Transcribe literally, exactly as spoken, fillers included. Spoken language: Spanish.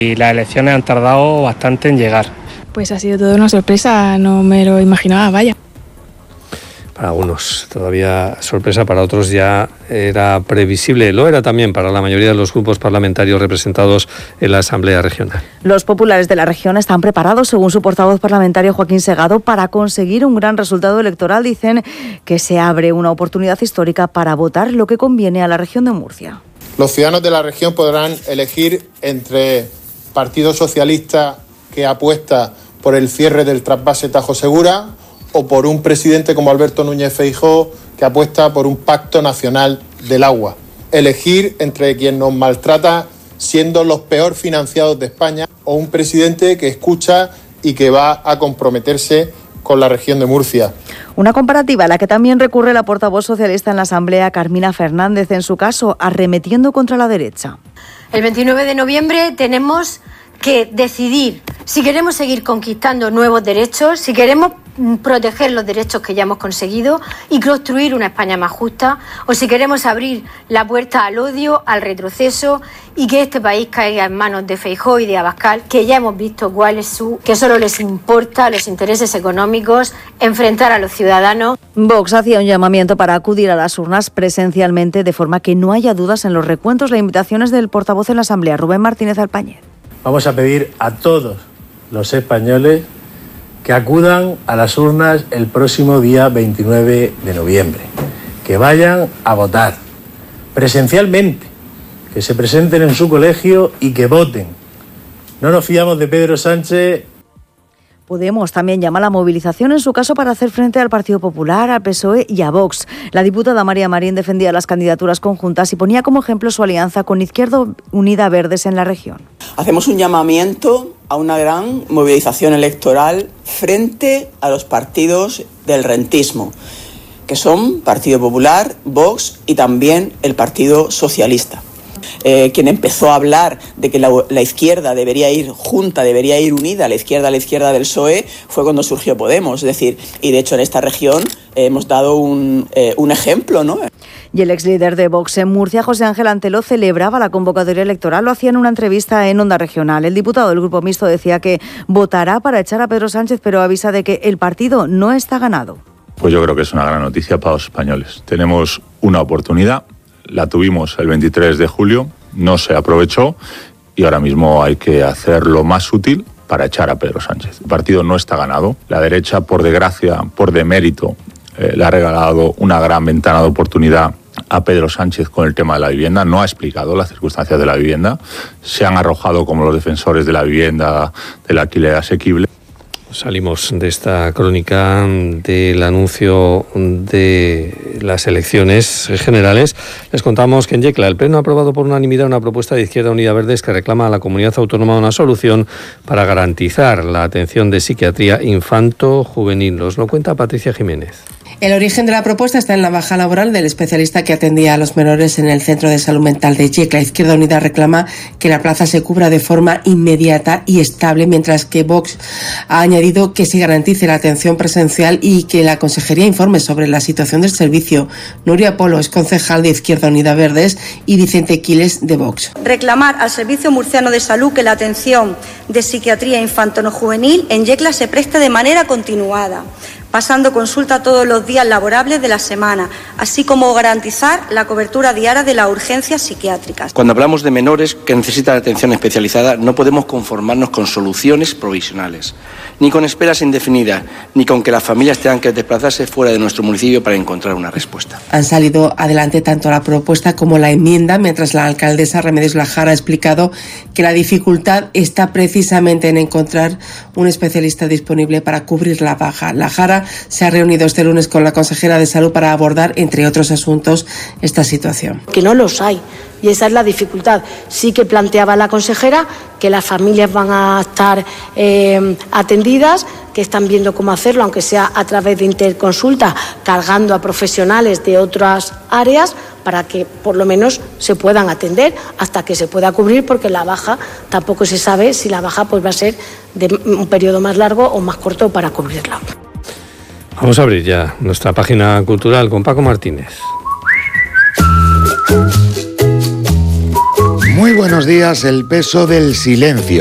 Y las elecciones han tardado bastante en llegar. Pues ha sido toda una sorpresa, no me lo imaginaba, vaya. Para algunos todavía sorpresa, para otros ya era previsible. Lo era también para la mayoría de los grupos parlamentarios representados en la Asamblea Regional. Los populares de la región están preparados, según su portavoz parlamentario Joaquín Segado, para conseguir un gran resultado electoral. Dicen que se abre una oportunidad histórica para votar lo que conviene a la región de Murcia. Los ciudadanos de la región podrán elegir entre Partido Socialista, que apuesta por el cierre del trasvase Tajo Segura, o por un presidente como Alberto Núñez Feijóo, que apuesta por un pacto nacional del agua. Elegir entre quien nos maltrata siendo los peor financiados de España, o un presidente que escucha y que va a comprometerse con la región de Murcia. Una comparativa a la que también recurre la portavoz socialista en la Asamblea, Carmina Fernández, en su caso, arremetiendo contra la derecha. El veintinueve de noviembre tenemos que decidir si queremos seguir conquistando nuevos derechos, si queremos proteger los derechos que ya hemos conseguido y construir una España más justa, o si queremos abrir la puerta al odio, al retroceso y que este país caiga en manos de Feijóo y de Abascal, que ya hemos visto cuál es su, que solo les importa los intereses económicos, enfrentar a los ciudadanos. Vox hacía un llamamiento para acudir a las urnas presencialmente, de forma que no haya dudas en los recuentos. La invitación es del portavoz en la Asamblea, Rubén Martínez Alpañez. Vamos a pedir a todos los españoles que acudan a las urnas el próximo día veintinueve de noviembre, que vayan a votar presencialmente, que se presenten en su colegio y que voten. No nos fiamos de Pedro Sánchez. Podemos también llama a la movilización, en su caso, para hacer frente al Partido Popular, al P S O E y a Vox. La diputada María Marín defendía las candidaturas conjuntas y ponía como ejemplo su alianza con Izquierda Unida Verdes en la región. Hacemos un llamamiento a una gran movilización electoral frente a los partidos del rentismo, que son Partido Popular, Vox y también el Partido Socialista. Eh, quien empezó a hablar de que la, la izquierda debería ir junta, debería ir unida, la izquierda a la izquierda del P S O E, fue cuando surgió Podemos. Es decir, y de hecho en esta región eh, hemos dado un, eh, un ejemplo, ¿no? Y el ex líder de Vox en Murcia, José Ángel Antelo, celebraba la convocatoria electoral. Lo hacía en una entrevista en Onda Regional. El diputado del Grupo Mixto decía que votará para echar a Pedro Sánchez, pero avisa de que el partido no está ganado. Pues yo creo que es una gran noticia para los españoles. Tenemos una oportunidad. La tuvimos el veintitrés de julio, no se aprovechó y ahora mismo hay que hacer lo más útil para echar a Pedro Sánchez. El partido no está ganado. La derecha, por desgracia, por demérito, eh, le ha regalado una gran ventana de oportunidad a Pedro Sánchez con el tema de la vivienda. No ha explicado las circunstancias de la vivienda. Se han arrojado como los defensores de la vivienda, del alquiler asequible. Salimos de esta crónica del anuncio de las elecciones generales. Les contamos que en Yecla el Pleno ha aprobado por unanimidad una propuesta de Izquierda Unida Verdes que reclama a la comunidad autónoma una solución para garantizar la atención de psiquiatría infanto-juvenil. Nos lo cuenta Patricia Jiménez. El origen de la propuesta está en la baja laboral del especialista que atendía a los menores en el Centro de Salud Mental de Yecla. Izquierda Unida reclama que la plaza se cubra de forma inmediata y estable, mientras que Vox ha añadido que se garantice la atención presencial y que la Consejería informe sobre la situación del servicio. Nuria Polo es concejal de Izquierda Unida Verdes y Vicente Quiles de Vox. Reclamar al Servicio Murciano de Salud que la atención de psiquiatría infanto-juvenil en Yecla se preste de manera continuada, pasando consulta todos los días laborables de la semana, así como garantizar la cobertura diaria de las urgencias psiquiátricas. Cuando hablamos de menores que necesitan atención especializada, no podemos conformarnos con soluciones provisionales, ni con esperas indefinidas, ni con que las familias tengan que desplazarse fuera de nuestro municipio para encontrar una respuesta. Han salido adelante tanto la propuesta como la enmienda, mientras la alcaldesa Remedios Lajara ha explicado que la dificultad está precisamente en encontrar un especialista disponible para cubrir la baja. Lajara se ha reunido este lunes con la consejera de Salud para abordar, entre otros asuntos, esta situación. Que no los hay, y esa es la dificultad. Sí que planteaba la consejera que las familias van a estar eh, atendidas, que están viendo cómo hacerlo, aunque sea a través de interconsulta, cargando a profesionales de otras áreas, para que por lo menos se puedan atender hasta que se pueda cubrir, porque la baja tampoco se sabe si la baja pues va a ser de un periodo más largo o más corto para cubrirla. Vamos a abrir ya nuestra página cultural con Paco Martínez. Muy buenos días. El peso del silencio.